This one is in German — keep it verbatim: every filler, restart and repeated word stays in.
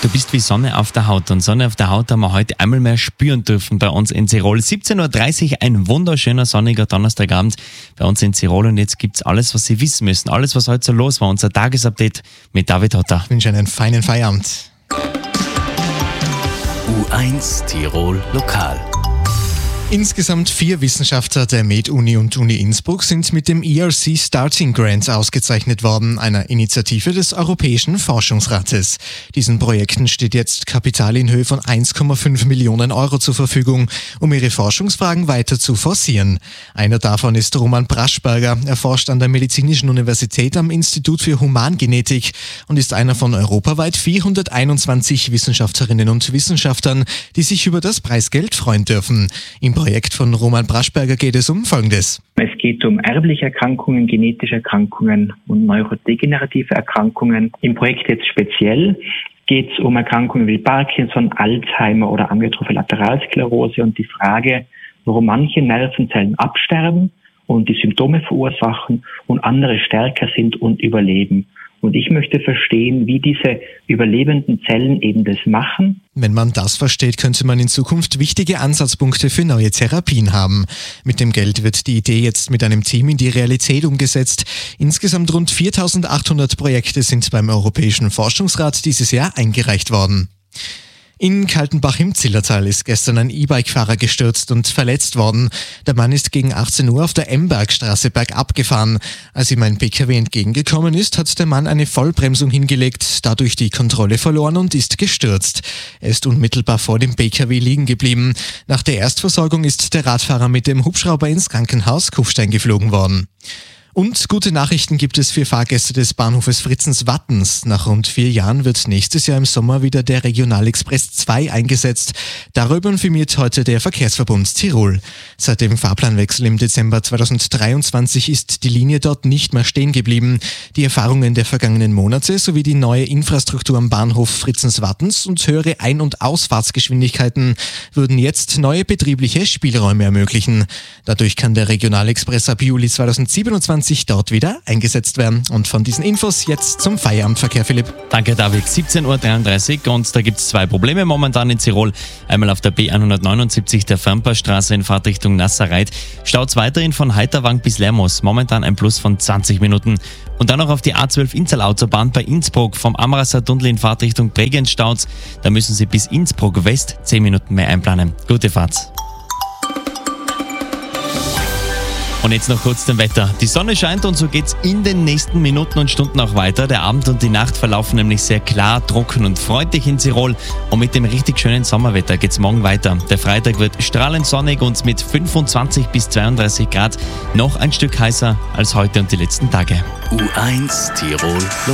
bist wie Sonne auf der Haut. Und Sonne auf der Haut haben wir heute einmal mehr spüren dürfen bei uns in Tirol. siebzehn Uhr dreißig, ein wunderschöner sonniger Donnerstagabend bei uns in Tirol. Und jetzt gibt's alles, was Sie wissen müssen. Alles, was heute so los war. Unser Tagesupdate mit David Hotter. Ich wünsche einen feinen Feierabend. U eins Tirol Lokal. Insgesamt vier Wissenschaftler der Med-Uni und Uni Innsbruck sind mit dem E R C Starting Grant ausgezeichnet worden, einer Initiative des Europäischen Forschungsrates. Diesen Projekten steht jetzt Kapital in Höhe von eins Komma fünf Millionen Euro zur Verfügung, um ihre Forschungsfragen weiter zu forcieren. Einer davon ist Roman Braschberger. Er forscht an der Medizinischen Universität am Institut für Humangenetik und ist einer von europaweit vierhunderteinundzwanzig Wissenschaftlerinnen und Wissenschaftlern, die sich über das Preisgeld freuen dürfen. Im Projekt von Roman Braschberger geht es um Folgendes. Es geht um erbliche Erkrankungen, genetische Erkrankungen und neurodegenerative Erkrankungen. Im Projekt jetzt speziell geht es um Erkrankungen wie Parkinson, Alzheimer oder amyotrophe Lateralsklerose und die Frage, warum manche Nervenzellen absterben und die Symptome verursachen und andere stärker sind und überleben. Und ich möchte verstehen, wie diese überlebenden Zellen eben das machen. Wenn man das versteht, könnte man in Zukunft wichtige Ansatzpunkte für neue Therapien haben. Mit dem Geld wird die Idee jetzt mit einem Team in die Realität umgesetzt. Insgesamt rund viertausendachthundert Projekte sind beim Europäischen Forschungsrat dieses Jahr eingereicht worden. In Kaltenbach im Zillertal ist gestern ein E-Bike-Fahrer gestürzt und verletzt worden. Der Mann ist gegen achtzehn Uhr auf der Embergstraße bergab gefahren. Als ihm ein P K W entgegengekommen ist, hat der Mann eine Vollbremsung hingelegt, dadurch die Kontrolle verloren und ist gestürzt. Er ist unmittelbar vor dem P K W liegen geblieben. Nach der Erstversorgung ist der Radfahrer mit dem Hubschrauber ins Krankenhaus Kufstein geflogen worden. Und gute Nachrichten gibt es für Fahrgäste des Bahnhofes Fritzens-Wattens. Nach rund vier Jahren wird nächstes Jahr im Sommer wieder der Regionalexpress zwei eingesetzt. Darüber informiert heute der Verkehrsverbund Tirol. Seit dem Fahrplanwechsel im Dezember zweitausenddreiundzwanzig ist die Linie dort nicht mehr stehen geblieben. Die Erfahrungen der vergangenen Monate sowie die neue Infrastruktur am Bahnhof Fritzens-Wattens und höhere Ein- und Ausfahrtsgeschwindigkeiten würden jetzt neue betriebliche Spielräume ermöglichen. Dadurch kann der Regionalexpress ab Juli zweitausendsiebenundzwanzig dort wieder eingesetzt werden. Und von diesen Infos jetzt zum Feierabendverkehr, Philipp. Danke, David. siebzehn Uhr dreiunddreißig und da gibt es zwei Probleme momentan in Tirol. Einmal auf der B hundertneunundsiebzig der Femperstraße in Fahrtrichtung Nasserreit. Staut's weiterhin von Heiterwang bis Lermoos. Momentan ein Plus von zwanzig Minuten. Und dann noch auf die A zwölf Innsal-Autobahn bei Innsbruck. Vom Amrasser Tunnel in Fahrtrichtung Bregenz staut's. Da müssen Sie bis Innsbruck West zehn Minuten mehr einplanen. Gute Fahrt. Und jetzt noch kurz zum Wetter. Die Sonne scheint und so geht's in den nächsten Minuten und Stunden auch weiter. Der Abend und die Nacht verlaufen nämlich sehr klar, trocken und freundlich in Tirol. Und mit dem richtig schönen Sommerwetter geht's morgen weiter. Der Freitag wird strahlend sonnig und mit fünfundzwanzig bis zweiunddreißig Grad noch ein Stück heißer als heute und die letzten Tage. U eins Tirol